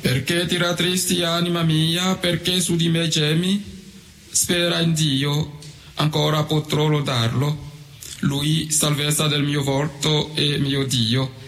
Perché ti rattristi, anima mia, perché su di me gemi? Spera in Dio, ancora potrò lodarlo. Lui, salvezza del mio volto e mio Dio.